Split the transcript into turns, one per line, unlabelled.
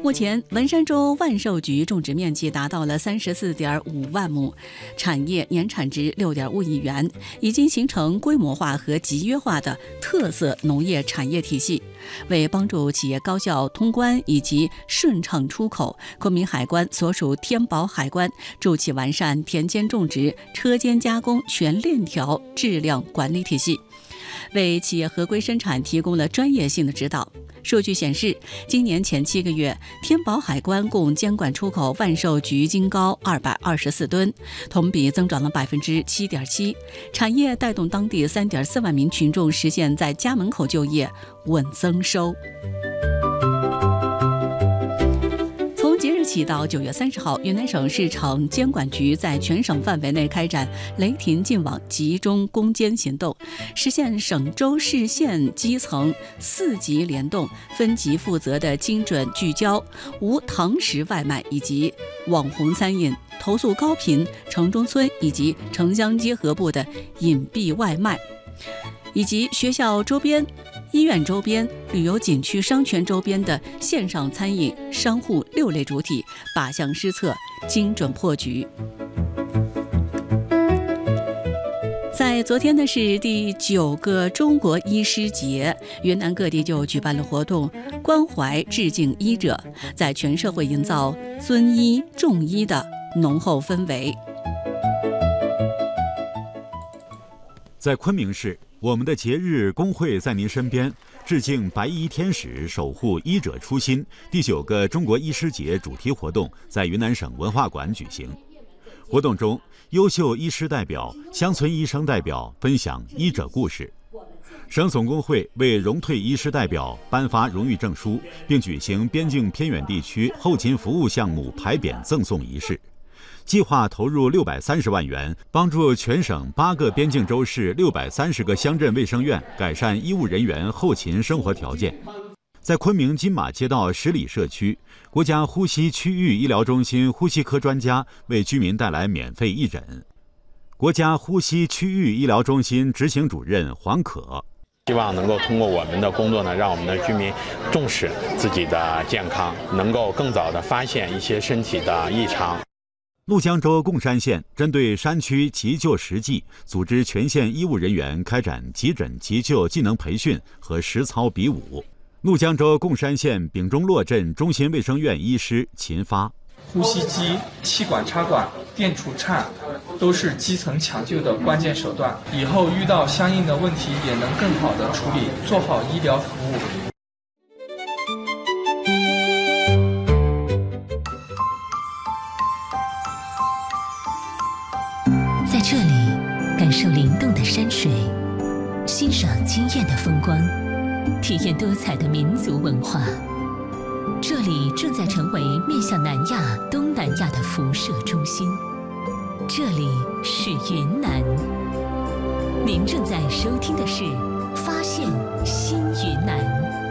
目前，文山州万寿菊种植面积达到了34.5万亩，产业年产值6.5亿元，已经形成规模化和集约化的特色农业产业体系。为帮助企业高效通关以及顺畅出口，昆明海关所属天宝海关筑起完善田间种植、车间加工全链条质量管理体系，为企业合规生产提供了专业性的指导。数据显示，今年前7个月，天宝海关共监管出口万寿菊金糕224吨，同比增长了7.7%。产业带动当地3.4万名群众实现在家门口就业，稳增收。即日起到9月30号，云南省市场监管局在全省范围内开展雷霆净网集中攻坚行动，实现省州市县基层4级联动、分级负责的精准聚焦，无堂食外卖以及网红餐饮，投诉高频城中村以及城乡结合部的隐蔽外卖，以及学校周边、医院周边、旅游景区商圈周边的线上餐饮商户6类主体，靶向施策，精准破局。在昨天呢是第9个中国医师节，云南各地就举办了活动，关怀致敬医者，在全社会营造尊医重医的浓厚氛围。
在昆明市，我们的节日工会在您身边，致敬白衣天使，守护医者初心。第9个中国医师节主题活动在云南省文化馆举行。活动中，优秀医师代表、乡村医生代表分享医者故事。省总工会为荣退医师代表颁发荣誉证书，并举行边境偏远地区后勤服务项目牌匾赠送仪式。计划投入630万元，帮助全省8个边境州市630个乡镇卫生院改善医务人员后勤生活条件。在昆明金马街道10里社区，国家呼吸区域医疗中心呼吸科专家为居民带来免费义诊。国家呼吸区域医疗中心执行主任黄可
希望能够通过我们的工作呢，让我们的居民重视自己的健康，能够更早地发现一些身体的异常。
怒江州贡山县针对山区急救实际，组织全县医务人员开展急诊急救技能培训和实操比武。怒江州贡山县丙中洛镇中心卫生院医师秦发：
呼吸机、气管插管、电除颤都是基层抢救的关键手段，以后遇到相应的问题也能更好的处理，做好医疗服务。
在这里，感受灵动的山水，欣赏惊艳的风光，体验多彩的民族文化。这里正在成为面向南亚、东南亚的辐射中心。这里是云南。您正在收听的是《发现新云南》。